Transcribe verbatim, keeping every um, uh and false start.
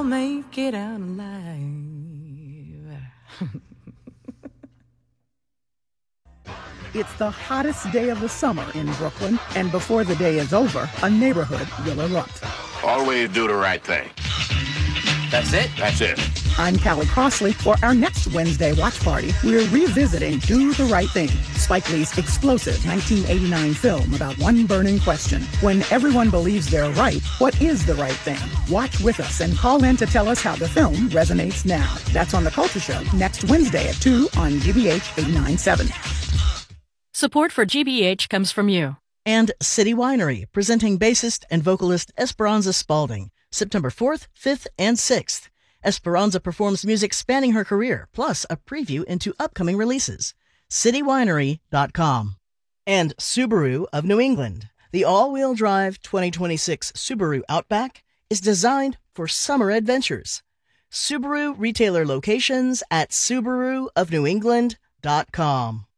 make it out alive. It's the hottest day of the summer in Brooklyn, and before the day is over, a neighborhood will erupt. Always do the right thing. That's it? That's it. I'm Callie Crossley. For our next Wednesday watch party, we're revisiting Do the Right Thing, Spike Lee's explosive nineteen eighty-nine film about one burning question. When everyone believes they're right, what is the right thing? Watch with us and call in to tell us how the film resonates now. That's on The Culture Show next Wednesday at two on G B H eighty-nine point seven. Support for G B H comes from you. And City Winery, presenting bassist and vocalist Esperanza Spalding, September fourth, fifth, and sixth. Esperanza performs music spanning her career, plus a preview into upcoming releases. city winery dot com. And Subaru of New England. The all-wheel drive twenty twenty-six Subaru Outback is designed for summer adventures. Subaru retailer locations at subaru of new england dot com.